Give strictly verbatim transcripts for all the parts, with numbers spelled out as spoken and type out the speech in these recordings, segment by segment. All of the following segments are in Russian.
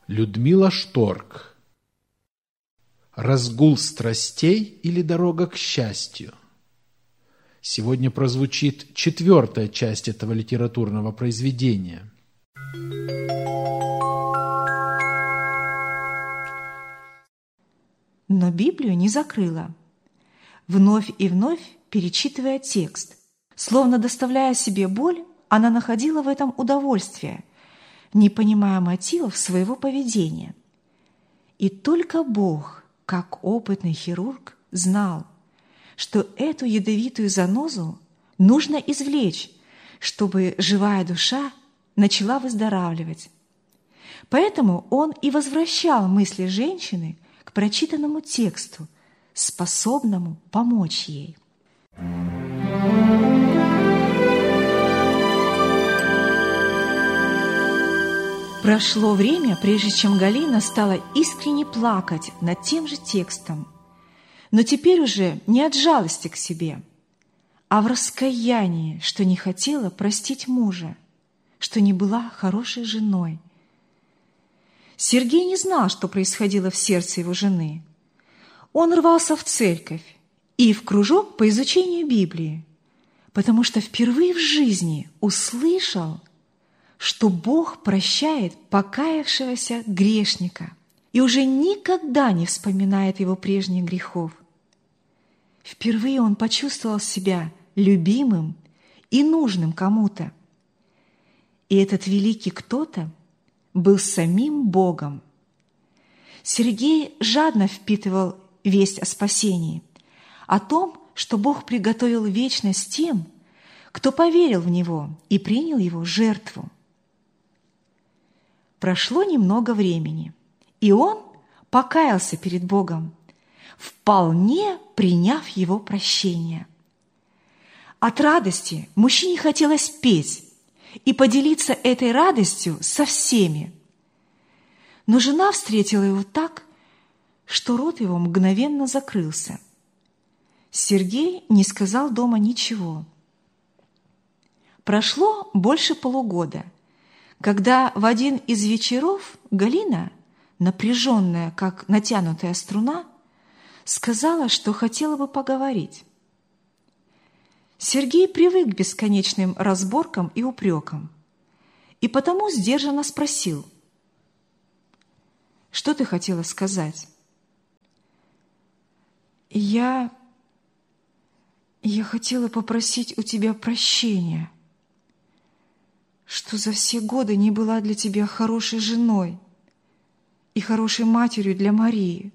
Людмила Шторк. «Разгул страстей или дорога к счастью?» Сегодня прозвучит четвертая часть этого литературного произведения. Но Библию не закрыла, вновь и вновь перечитывая текст. Словно доставляя себе боль, она находила в этом удовольствие, не понимая мотивов своего поведения. И только Бог, как опытный хирург, знал, что эту ядовитую занозу нужно извлечь, чтобы живая душа начала выздоравливать. Поэтому он и возвращал мысли женщины к прочитанному тексту, способному помочь ей. Прошло время, прежде чем Галина стала искренне плакать над тем же текстом, но теперь уже не от жалости к себе, а в раскаянии, что не хотела простить мужа, что не была хорошей женой. Сергей не знал, что происходило в сердце его жены. Он рвался в церковь и в кружок по изучению Библии, потому что впервые в жизни услышал, что Бог прощает покаявшегося грешника и уже никогда не вспоминает его прежних грехов. Впервые он почувствовал себя любимым и нужным кому-то. И этот великий кто-то был самим Богом. Сергей жадно впитывал весть о спасении, о том, что Бог приготовил вечность тем, кто поверил в Него и принял Его жертву. Прошло немного времени, и он покаялся перед Богом, вполне приняв Его прощение. От радости мужчине хотелось петь и поделиться этой радостью со всеми. Но жена встретила его так, что рот его мгновенно закрылся. Сергей не сказал дома ничего. Прошло больше полугода, когда в один из вечеров Галина, напряженная, как натянутая струна, сказала, что хотела бы поговорить. Сергей привык к бесконечным разборкам и упрекам, и потому сдержанно спросил: «Что ты хотела сказать?» «Я... я хотела попросить у тебя прощения, что за все годы не была для тебя хорошей женой и хорошей матерью для Марии.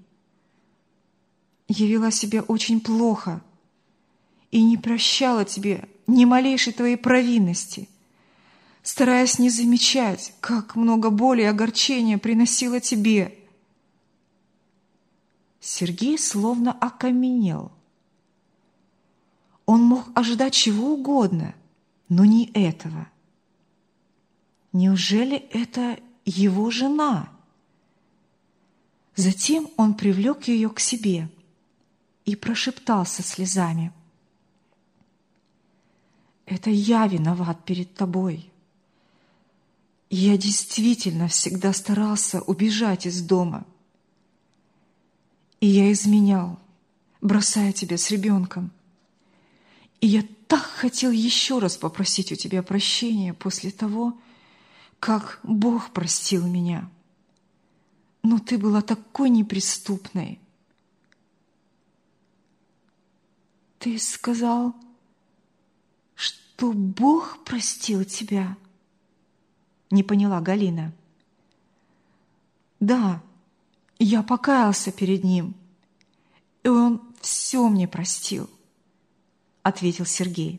Я вела себя очень плохо и не прощала тебе ни малейшей твоей провинности, стараясь не замечать, как много боли и огорчения приносила тебе». Сергей словно окаменел. Он мог ожидать чего угодно, но не этого. Неужели это его жена? Затем он привлек ее к себе и прошептал со слезами: «Это я виноват перед тобой. Я действительно всегда старался убежать из дома. И я изменял, бросая тебя с ребенком. И я так хотел еще раз попросить у тебя прощения после того, как Бог простил меня. Но ты была такой неприступной». «Ты сказал, что Бог простил тебя?» Не поняла Галина. «Да, я покаялся перед Ним, и Он все мне простил», ответил Сергей.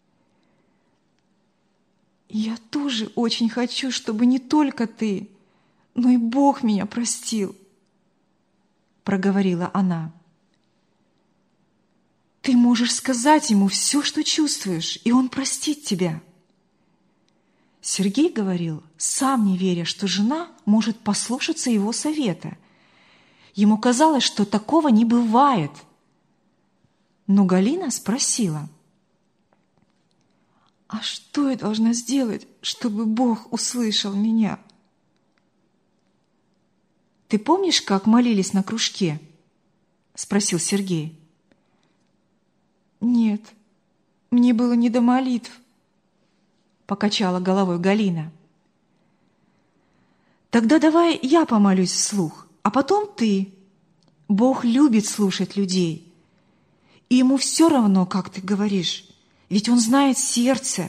«Я тоже очень хочу, чтобы не только ты, но и Бог меня простил», проговорила она. «Ты можешь сказать Ему все, что чувствуешь, и Он простит тебя». Сергей говорил, сам не веря, что жена может послушаться его совета. Ему казалось, что такого не бывает. Но Галина спросила: «А что я должна сделать, чтобы Бог услышал меня?» ты помнишь, как молились на кружке?» – спросил Сергей. «Нет, мне было не до молитв», – покачала головой Галина. «Тогда давай я помолюсь вслух, а потом ты. Бог любит слушать людей, и Ему все равно, как ты говоришь, ведь Он знает сердце».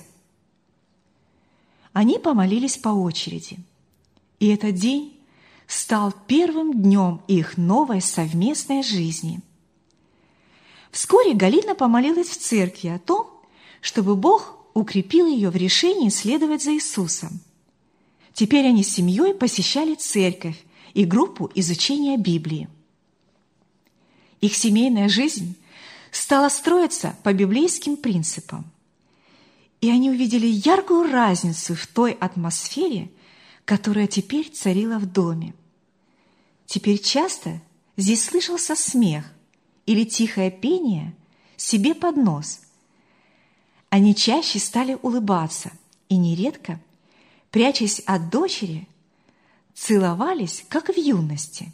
Они помолились по очереди, и этот день стал первым днем их новой совместной жизни. Вскоре Галина помолилась в церкви о том, чтобы Бог укрепил ее в решении следовать за Иисусом. Теперь они с семьей посещали церковь и группу изучения Библии. Их семейная жизнь стала строиться по библейским принципам, и они увидели яркую разницу в той атмосфере, которая теперь царила в доме. Теперь часто здесь слышался смех или тихое пение себе под нос. Они чаще стали улыбаться и нередко, прячась от дочери, целовались, как в юности.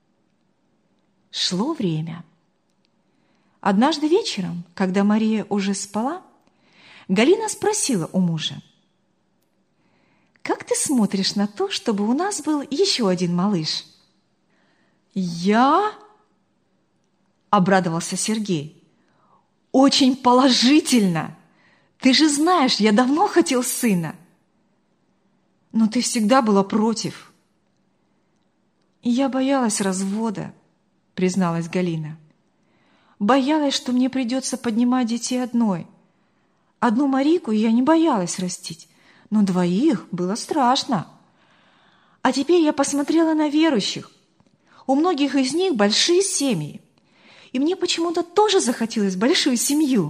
Шло время. Однажды вечером, когда Мария уже спала, Галина спросила у мужа: «Как ты смотришь на то, чтобы у нас был еще один малыш?» «Я?» – обрадовался Сергей. «Очень положительно! Ты же знаешь, я давно хотел сына!» «Но ты всегда была против». «Я боялась развода», – призналась Галина. «Боялась, что мне придется поднимать детей одной. Одну Марику я не боялась растить, но двоих было страшно. А теперь я посмотрела на верующих. У многих из них большие семьи, и мне почему-то тоже захотелось большую семью».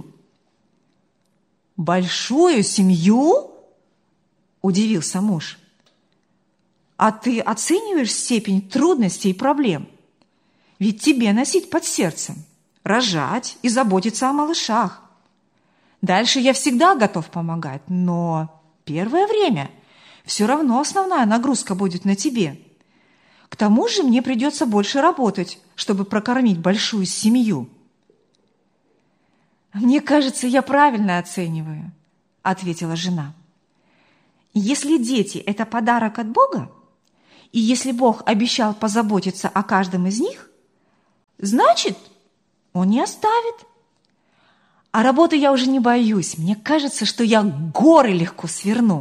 «Большую семью?» – удивился муж. «А ты оцениваешь степень трудностей и проблем? Ведь тебе носить под сердцем, рожать и заботиться о малышах. Дальше я всегда готов помогать, но первое время все равно основная нагрузка будет на тебе. К тому же мне придется больше работать, чтобы прокормить большую семью». «Мне кажется, я правильно оцениваю», – ответила жена. «Если дети – это подарок от Бога, и если Бог обещал позаботиться о каждом из них, значит, Он не оставит. А работы я уже не боюсь. Мне кажется, что я горы легко сверну».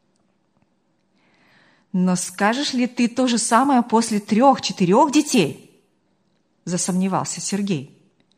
«Но скажешь ли ты то же самое после трех-четырех детей?» – засомневался Сергей.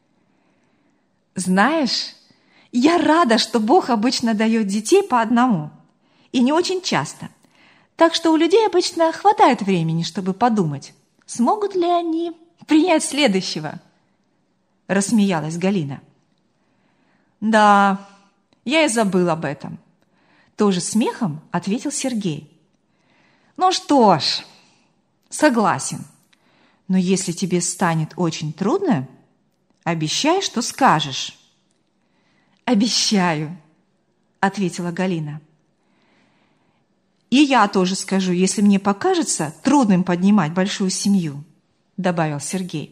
«Знаешь, я рада, что Бог обычно дает детей по одному, и не очень часто. Так что у людей обычно хватает времени, чтобы подумать, смогут ли они принять следующего», – рассмеялась Галина. «Да, я и забыл об этом», – тоже смехом ответил Сергей. «Ну что ж, согласен, но если тебе станет очень трудно, обещай, что скажешь». «Обещаю», – ответила Галина. «И я тоже скажу, если мне покажется трудным поднимать большую семью», – добавил Сергей.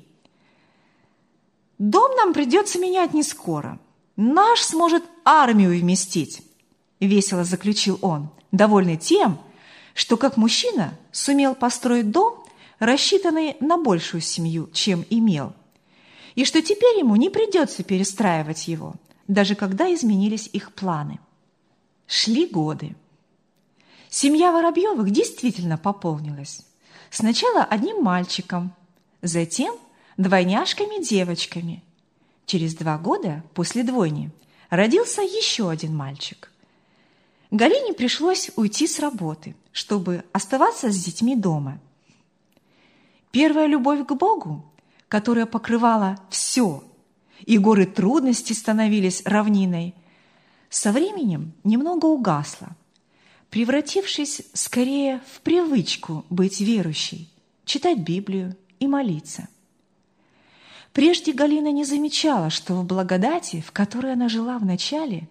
«Дом нам придется менять не скоро. Наш сможет армию вместить», – весело заключил он, довольный тем, что как мужчина сумел построить дом, рассчитанный на большую семью, чем имел, и что теперь ему не придется перестраивать его, даже когда изменились их планы. Шли годы. Семья Воробьевых действительно пополнилась. Сначала одним мальчиком, затем двойняшками-девочками. Через два года после двойни родился еще один мальчик. Галине пришлось уйти с работы, чтобы оставаться с детьми дома. Первая любовь к Богу, которая покрывала все, и горы трудностей становились равниной, со временем немного угасла, превратившись скорее в привычку быть верующей, читать Библию и молиться. Прежде Галина не замечала, что в благодати, в которой она жила вначале,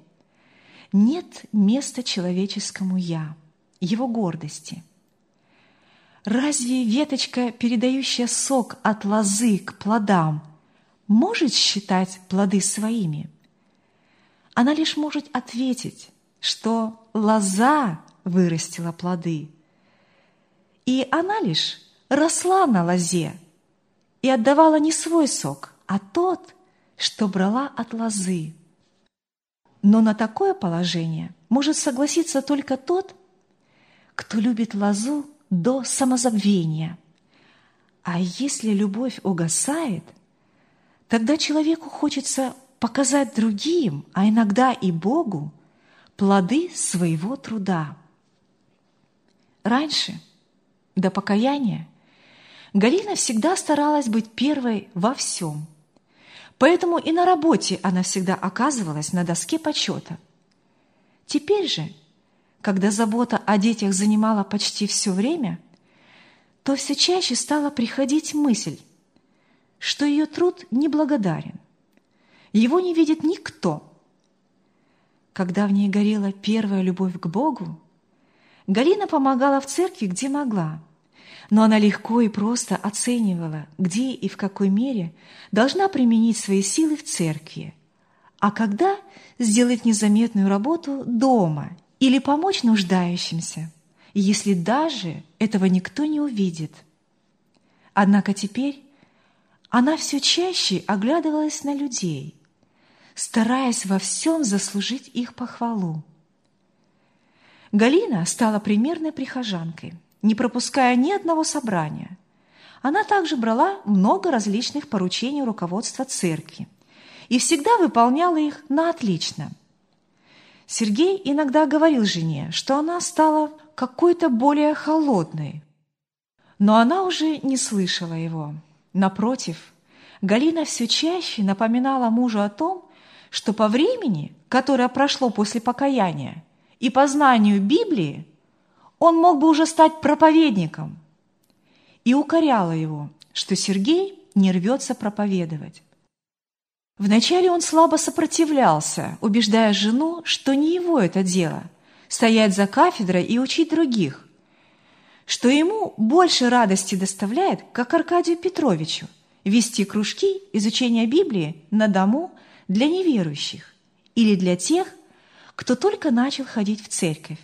нет места человеческому «я», его гордости. Разве веточка, передающая сок от лозы к плодам, может считать плоды своими? Она лишь может ответить, что лоза вырастила плоды, и она лишь росла на лозе и отдавала не свой сок, а тот, что брала от лозы. Но на такое положение может согласиться только тот, кто любит лозу до самозабвения. А если любовь угасает, тогда человеку хочется показать другим, а иногда и Богу, плоды своего труда. Раньше, до покаяния, Галина всегда старалась быть первой во всем. Поэтому и на работе она всегда оказывалась на доске почета. Теперь же, когда забота о детях занимала почти все время, то все чаще стала приходить мысль, что ее труд неблагодарен, его не видит никто. Когда в ней горела первая любовь к Богу, Галина помогала в церкви, где могла, но она легко и просто оценивала, где и в какой мере должна применить свои силы в церкви, а когда сделать незаметную работу дома или помочь нуждающимся, если даже этого никто не увидит. Однако теперь она все чаще оглядывалась на людей, стараясь во всем заслужить их похвалу. Галина стала примерной прихожанкой, не пропуская ни одного собрания. Она также брала много различных поручений руководства церкви и всегда выполняла их на отлично. Сергей иногда говорил жене, что она стала какой-то более холодной, но она уже не слышала его. Напротив, Галина все чаще напоминала мужу о том, что по времени, которое прошло после покаяния, и по знанию Библии, он мог бы уже стать проповедником, и укоряла его, что Сергей не рвется проповедовать. Вначале он слабо сопротивлялся, убеждая жену, что не его это дело – стоять за кафедрой и учить других, что ему больше радости доставляет, как Аркадию Петровичу, вести кружки изучения Библии на дому для неверующих или для тех, кто только начал ходить в церковь.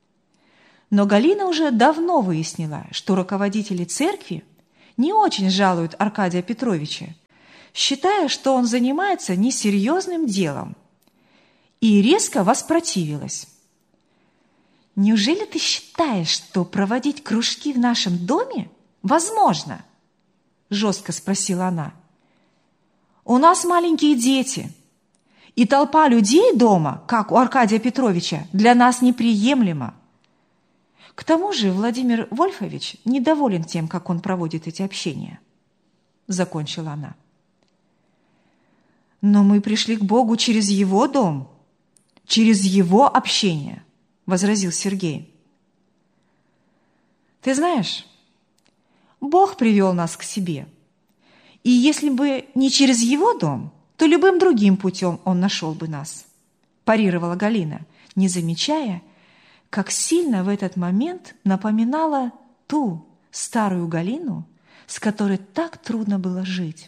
Но Галина уже давно выяснила, что руководители церкви не очень жалуют Аркадия Петровича, считая, что он занимается несерьезным делом, и резко воспротивилась. «Неужели ты считаешь, что проводить кружки в нашем доме возможно?» – жестко спросила она. «У нас маленькие дети, и толпа людей дома, как у Аркадия Петровича, для нас неприемлема. К тому же Владимир Вольфович недоволен тем, как он проводит эти общения», – закончила она. «Но мы пришли к Богу через Его дом, через Его общение», – возразил Сергей. «Ты знаешь, Бог привел нас к себе, и если бы не через Его дом, то любым другим путем Он нашел бы нас», – парировала Галина, не замечая, как сильно в этот момент напоминала ту старую Галину, с которой так трудно было жить.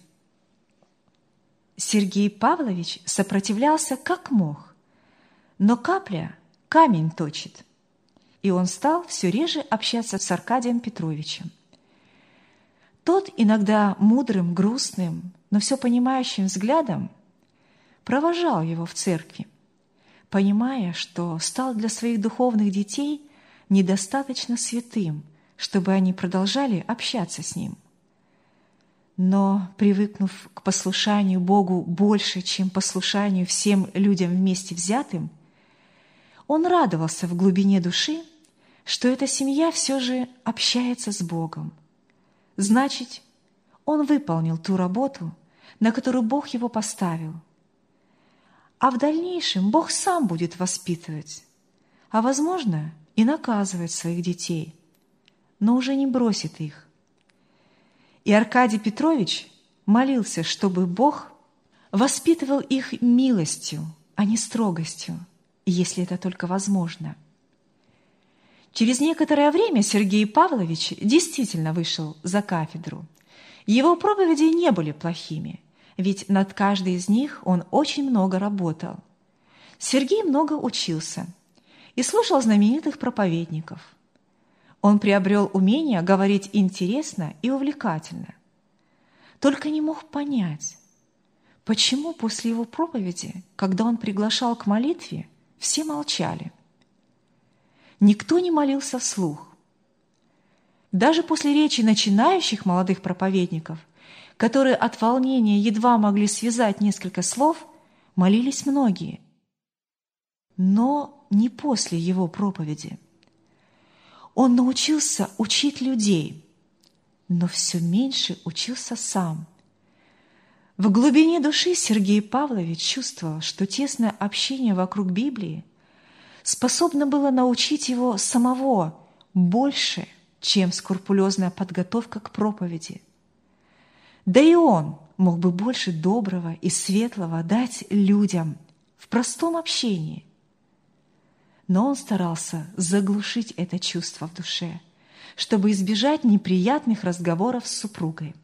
Сергей Павлович сопротивлялся как мог, но капля камень точит, и он стал все реже общаться с Аркадием Петровичем. Тот иногда мудрым, грустным, но все понимающим взглядом провожал его в церкви, понимая, что стал для своих духовных детей недостаточно святым, чтобы они продолжали общаться с ним. Но, привыкнув к послушанию Богу больше, чем послушанию всем людям вместе взятым, он радовался в глубине души, что эта семья все же общается с Богом. Значит, он выполнил ту работу, на которую Бог его поставил. А в дальнейшем Бог сам будет воспитывать, а, возможно, и наказывать своих детей, но уже не бросит их. И Аркадий Петрович молился, чтобы Бог воспитывал их милостью, а не строгостью, если это только возможно. Через некоторое время Сергей Павлович действительно вышел за кафедру. Его проповеди не были плохими, ведь над каждой из них он очень много работал. Сергей много учился и слушал знаменитых проповедников. Он приобрел умение говорить интересно и увлекательно. Только не мог понять, почему после его проповеди, когда он приглашал к молитве, все молчали. Никто не молился вслух. Даже после речи начинающих молодых проповедников, которые от волнения едва могли связать несколько слов, молились многие. Но не после его проповеди. Он научился учить людей, но все меньше учился сам. В глубине души Сергей Павлович чувствовал, что тесное общение вокруг Библии способно было научить его самого больше, чем скрупулезная подготовка к проповеди. Да и он мог бы больше доброго и светлого дать людям в простом общении. Но он старался заглушить это чувство в душе, чтобы избежать неприятных разговоров с супругой.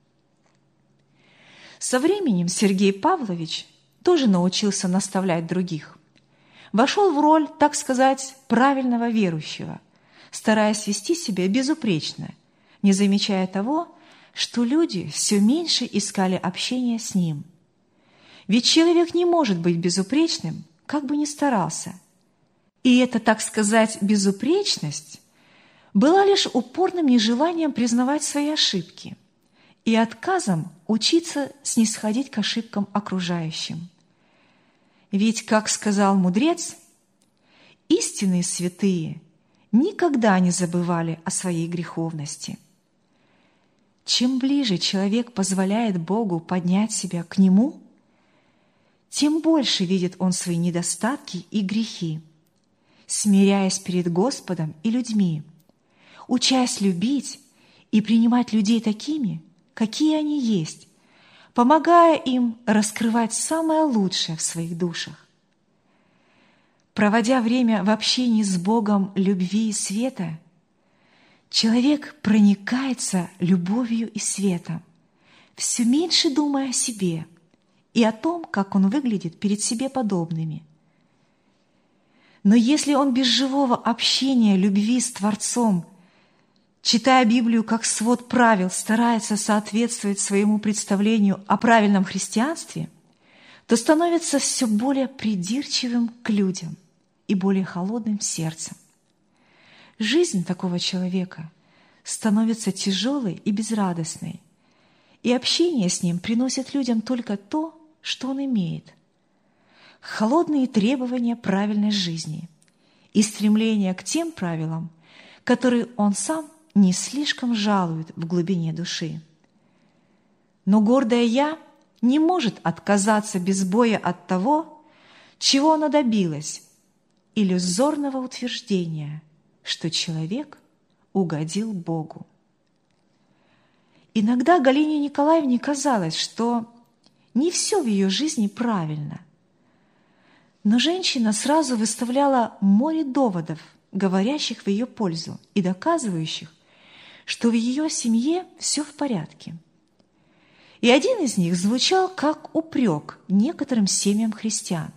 Со временем Сергей Павлович тоже научился наставлять других. Вошел в роль, так сказать, правильного верующего, стараясь вести себя безупречно, не замечая того, что люди все меньше искали общения с ним. Ведь человек не может быть безупречным, как бы ни старался. И эта, так сказать, безупречность была лишь упорным нежеланием признавать свои ошибки и отказом учиться снисходить к ошибкам окружающим. Ведь, как сказал мудрец, истинные святые никогда не забывали о своей греховности. Чем ближе человек позволяет Богу поднять себя к Нему, тем больше видит он свои недостатки и грехи, смиряясь перед Господом и людьми, учась любить и принимать людей такими, какие они есть, помогая им раскрывать самое лучшее в своих душах. Проводя время в общении с Богом любви и света, человек проникается любовью и светом, все меньше думая о себе и о том, как он выглядит перед себе подобными. Но если он без живого общения любви с Творцом, читая Библию как свод правил, старается соответствовать своему представлению о правильном христианстве, то становится все более придирчивым к людям и более холодным сердцем. Жизнь такого человека становится тяжелой и безрадостной, и общение с ним приносит людям только то, что он имеет. Холодные требования правильной жизни и стремление к тем правилам, которые он сам не слишком жалует в глубине души. Но гордое «я» не может отказаться без боя от того, чего оно добилось, иллюзорного утверждения, что человек угодил Богу. Иногда Галине Николаевне казалось, что не все в ее жизни правильно. Но женщина сразу выставляла море доводов, говорящих в ее пользу и доказывающих, что в ее семье все в порядке. И один из них звучал как упрек некоторым семьям христиан.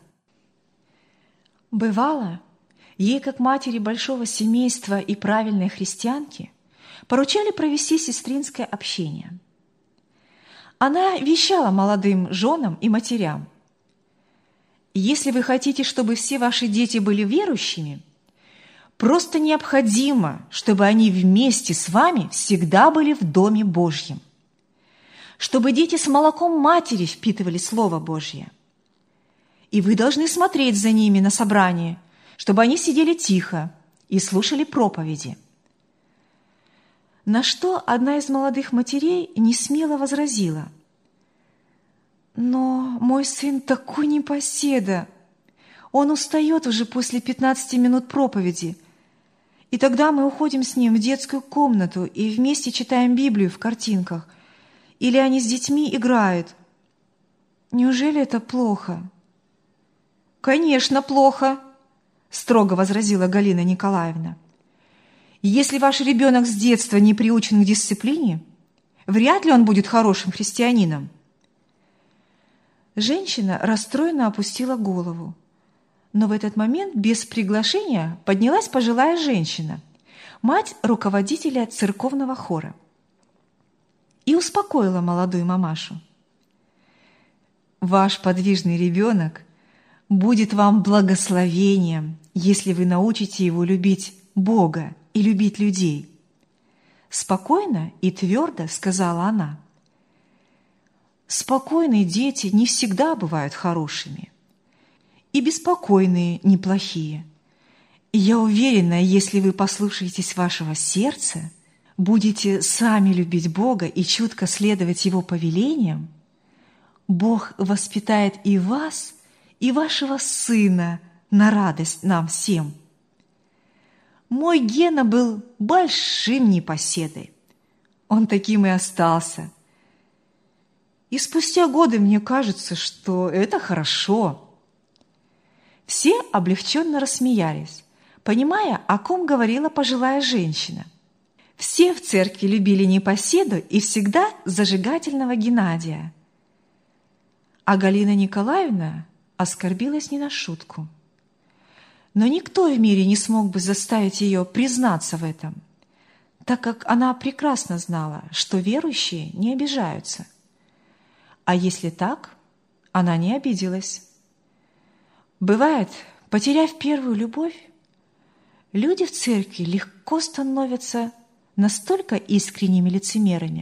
Бывало, ей, как матери большого семейства и правильной христианки, поручали провести сестринское общение. Она вещала молодым женам и матерям: «Если вы хотите, чтобы все ваши дети были верующими, просто необходимо, чтобы они вместе с вами всегда были в Доме Божьем, чтобы дети с молоком матери впитывали Слово Божье. И вы должны смотреть за ними на собрании, чтобы они сидели тихо и слушали проповеди». На что одна из молодых матерей несмело возразила: «Но мой сын такой непоседа, он устает уже после пятнадцати минут проповеди, и тогда мы уходим с ним в детскую комнату и вместе читаем Библию в картинках, или они с детьми играют. Неужели это плохо?» «Конечно, плохо», – строго возразила Галина Николаевна. Если ваш ребенок с детства не приучен к дисциплине, вряд ли он будет хорошим христианином». Женщина расстроенно опустила голову. Но в этот момент без приглашения поднялась пожилая женщина, мать руководителя церковного хора, и успокоила молодую мамашу. «Ваш подвижный ребенок будет вам благословением, если вы научите его любить Бога и любить людей». Спокойно и твердо сказала она. Спокойные дети не всегда бывают хорошими, и беспокойные неплохие. И я уверена, если вы послушаетесь вашего сердца, будете сами любить Бога и чутко следовать Его повелениям, Бог воспитает и вас, и вашего сына на радость нам всем. Мой Гена был большим непоседой. Он таким и остался. И спустя годы мне кажется, что это хорошо. Все облегченно рассмеялись, понимая, о ком говорила пожилая женщина. Все в церкви любили непоседу и всегда зажигательного Геннадия. А Галина Николаевна оскорбилась не на шутку. Но никто в мире не смог бы заставить ее признаться в этом, так как она прекрасно знала, что верующие не обижаются. А если так, она не обиделась. Бывает, потеряв первую любовь, люди в церкви легко становятся настолько искренними лицемерами,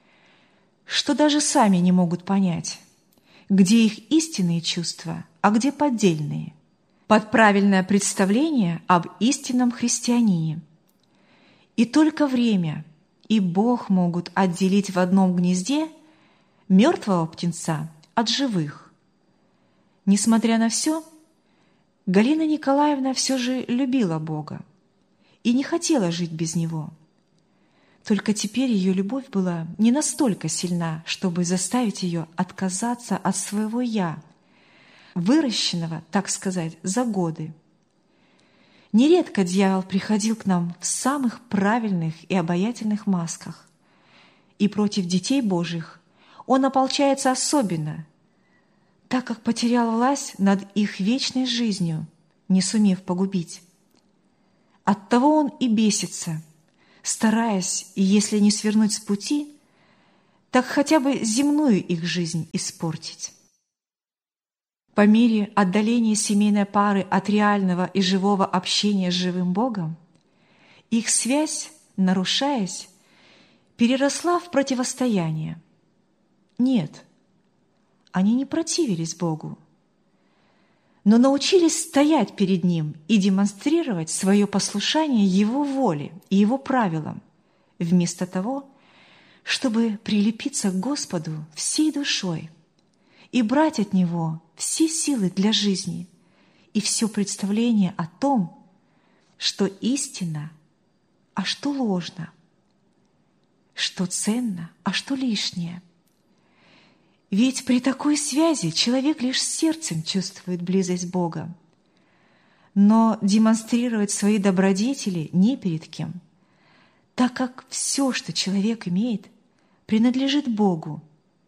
что даже сами не могут понять, где их истинные чувства, а где поддельные, под правильное представление об истинном христианине. И только время и Бог могут отделить в одном гнезде мертвого птенца от живых. Несмотря на все, Галина Николаевна все же любила Бога и не хотела жить без Него. Только теперь ее любовь была не настолько сильна, чтобы заставить ее отказаться от своего «я», выращенного, так сказать, за годы. Нередко дьявол приходил к нам в самых правильных и обаятельных масках, и против детей Божьих он ополчается особенно, так как потерял власть над их вечной жизнью, не сумев погубить. Оттого он и бесится, стараясь, и если не свернуть с пути, так хотя бы земную их жизнь испортить. По мере отдаления семейной пары от реального и живого общения с живым Богом, их связь, нарушаясь, переросла в противостояние. Нет, они не противились Богу, но научились стоять перед Ним и демонстрировать свое послушание Его воле и Его правилам, вместо того, чтобы прилепиться к Господу всей душой и брать от Него все силы для жизни и все представление о том, что истинно, а что ложно, что ценно, а что лишнее. Ведь при такой связи человек лишь сердцем чувствует близость Бога, но демонстрировать свои добродетели не перед кем, так как все, что человек имеет, принадлежит Богу.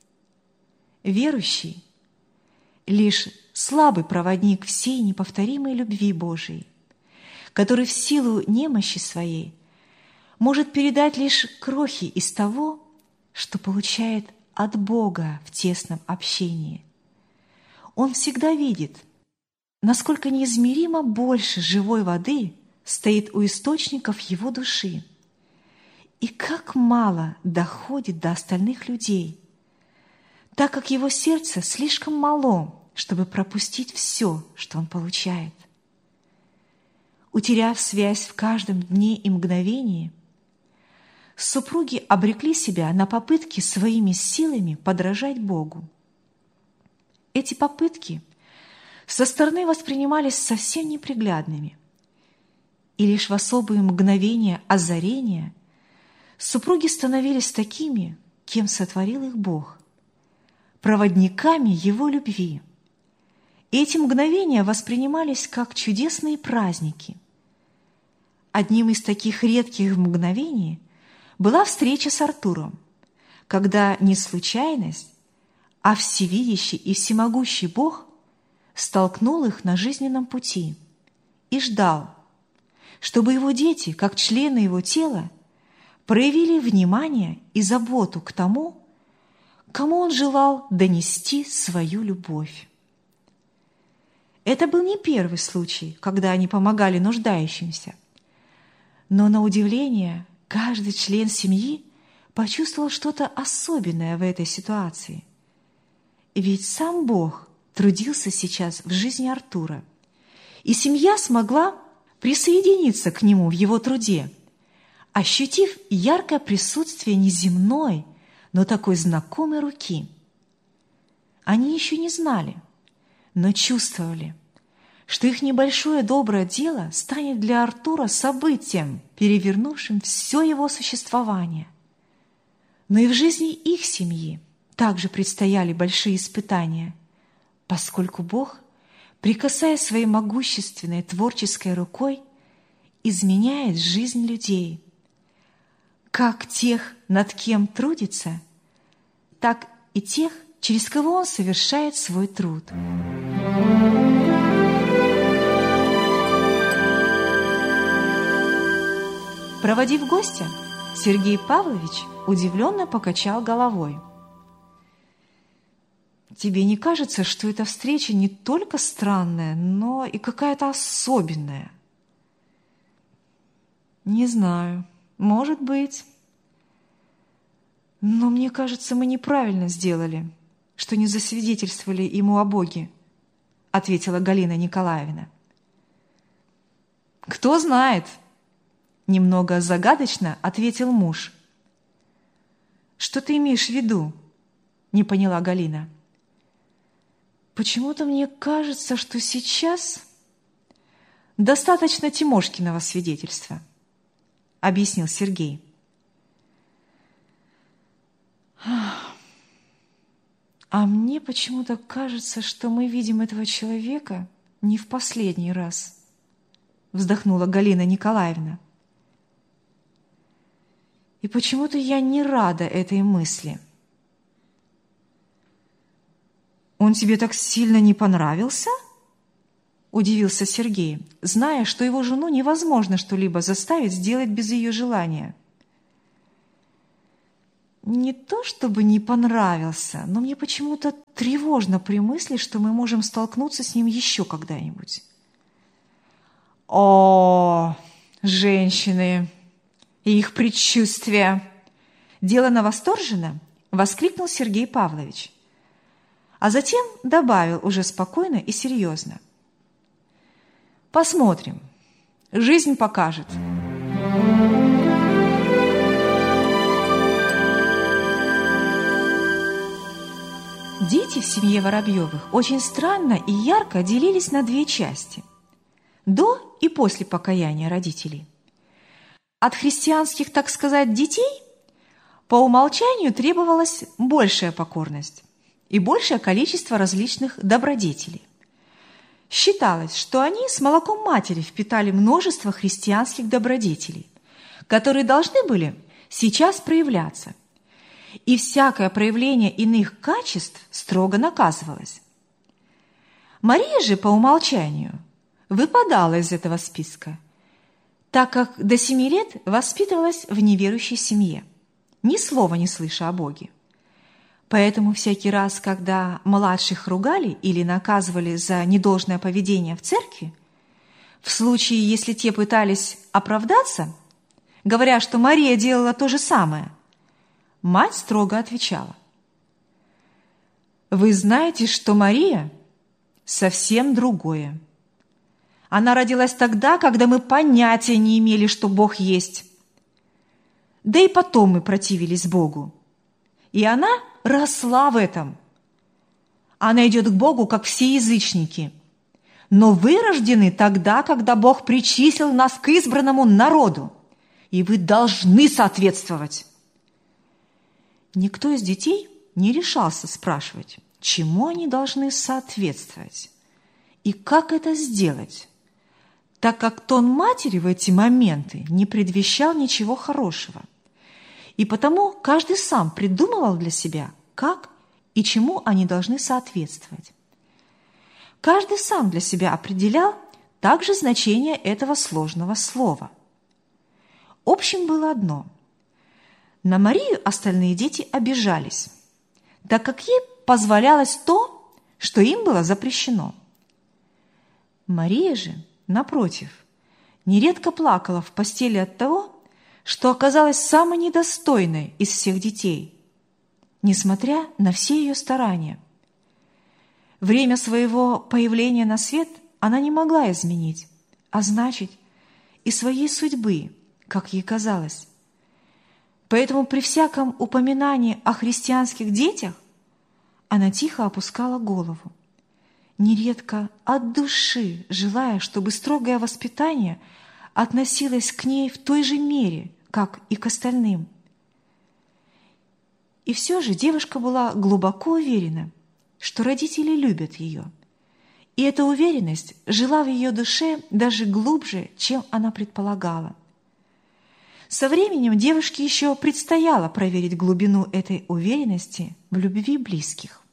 Верующий — лишь слабый проводник всей неповторимой любви Божией, который в силу немощи своей может передать лишь крохи из того, что получает от Бога в тесном общении. Он всегда видит, насколько неизмеримо больше живой воды стоит у источников его души, и как мало доходит до остальных людей, так как его сердце слишком мало, чтобы пропустить все, что он получает. Утеряв связь в каждом дне и мгновении, супруги обрекли себя на попытки своими силами подражать Богу. Эти попытки со стороны воспринимались совсем неприглядными, и лишь в особые мгновения озарения супруги становились такими, кем сотворил их Бог, проводниками Его любви. И эти мгновения воспринимались как чудесные праздники. Одним из таких редких мгновений была встреча с Артуром, когда не случайность, а всевидящий и всемогущий Бог столкнул их на жизненном пути и ждал, чтобы его дети, как члены его тела, проявили внимание и заботу к тому, кому он желал донести свою любовь. Это был не первый случай, когда они помогали нуждающимся, но, на удивление, каждый член семьи почувствовал что-то особенное в этой ситуации. Ведь сам Бог трудился сейчас в жизни Артура, и семья смогла присоединиться к нему в его труде, ощутив яркое присутствие неземной, но такой знакомой руки. Они еще не знали, но чувствовали, что их небольшое доброе дело станет для Артура событием, перевернувшим все его существование. Но и в жизни их семьи также предстояли большие испытания, поскольку Бог, прикасаясь своей могущественной творческой рукой, изменяет жизнь людей, как тех, над кем трудится, так и тех, через кого он совершает свой труд. Проводив гостя, Сергей Павлович удивленно покачал головой. «Тебе не кажется, что эта встреча не только странная, но и какая-то особенная?» «Не знаю. Может быть. Но мне кажется, мы неправильно сделали, что не засвидетельствовали ему о Боге», — ответила Галина Николаевна. «Кто знает?» — немного загадочно ответил муж. «Что ты имеешь в виду?» — не поняла Галина. «Почему-то мне кажется, что сейчас достаточно Тимошкиного свидетельства», — объяснил Сергей. «А мне почему-то кажется, что мы видим этого человека не в последний раз», — вздохнула Галина Николаевна. «И почему-то я не рада этой мысли». «Он тебе так сильно не понравился?» — удивился Сергей, зная, что его жену невозможно что-либо заставить сделать без ее желания. «Не то чтобы не понравился, но мне почему-то тревожно при мысли, что мы можем столкнуться с ним еще когда-нибудь». «О, женщины и их предчувствия!» Делано восторженно воскликнул Сергей Павлович, а затем добавил уже спокойно и серьезно. «Посмотрим. Жизнь покажет». Дети в семье Воробьевых очень странно и ярко делились на две части – до и после покаяния родителей. От христианских, так сказать, детей по умолчанию требовалась большая покорность и большее количество различных добродетелей. Считалось, что они с молоком матери впитали множество христианских добродетелей, которые должны были сейчас проявляться, и всякое проявление иных качеств строго наказывалось. Мария же по умолчанию выпадала из этого списка, так как до семи лет воспитывалась в неверующей семье, ни слова не слыша о Боге. Поэтому всякий раз, когда младших ругали или наказывали за недолжное поведение в церкви, в случае, если те пытались оправдаться, говоря, что Мария делала то же самое, мать строго отвечала: «Вы знаете, что Мария совсем другое. Она родилась тогда, когда мы понятия не имели, что Бог есть. Да и потом мы противились Богу. И она росла в этом. Она идет к Богу, как все язычники. Но вы рождены тогда, когда Бог причислил нас к избранному народу, и вы должны соответствовать». Никто из детей не решался спрашивать, чему они должны соответствовать и как это сделать, так как тон матери в эти моменты не предвещал ничего хорошего. И потому каждый сам придумывал для себя, как и чему они должны соответствовать. Каждый сам для себя определял также значение этого сложного слова. Общим было одно. На Марию остальные дети обижались, так как ей позволялось то, что им было запрещено. Мария же, напротив, нередко плакала в постели от того, что оказалась самой недостойной из всех детей, несмотря на все ее старания. Время своего появления на свет она не могла изменить, а значит, и своей судьбы, как ей казалось. Поэтому при всяком упоминании о христианских детях она тихо опускала голову, нередко от души желая, чтобы строгое воспитание относилось к ней в той же мере, как и к остальным. И все же девушка была глубоко уверена, что родители любят ее, и эта уверенность жила в ее душе даже глубже, чем она предполагала. Со временем девушке еще предстояло проверить глубину этой уверенности в любви близких.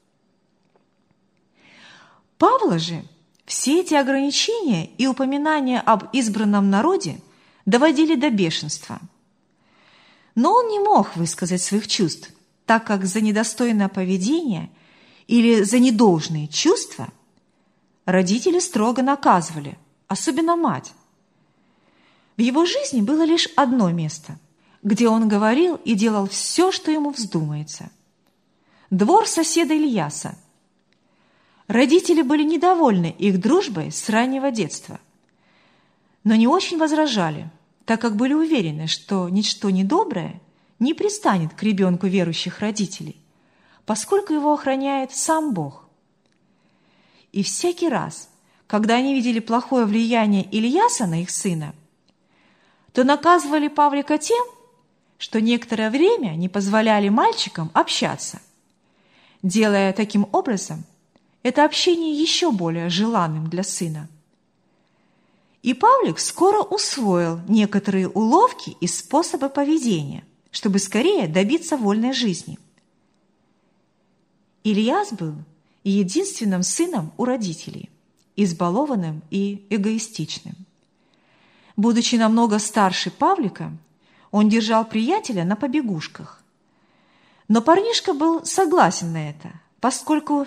Павла же все эти ограничения и упоминания об избранном народе доводили до бешенства. Но он не мог высказать своих чувств, так как за недостойное поведение или за недолжные чувства родители строго наказывали, особенно мать. В его жизни было лишь одно место, где он говорил и делал все, что ему вздумается. Двор соседа Ильяса. Родители были недовольны их дружбой с раннего детства, но не очень возражали, так как были уверены, что ничто недоброе не пристанет к ребенку верующих родителей, поскольку его охраняет сам Бог. И всякий раз, когда они видели плохое влияние Ильяса на их сына, то наказывали Павлика тем, что некоторое время не позволяли мальчикам общаться, делая таким образом это общение еще более желанным для сына. И Павлик скоро усвоил некоторые уловки и способы поведения, чтобы скорее добиться вольной жизни. Ильяс был единственным сыном у родителей, избалованным и эгоистичным. Будучи намного старше Павлика, он держал приятеля на побегушках. Но парнишка был согласен на это, поскольку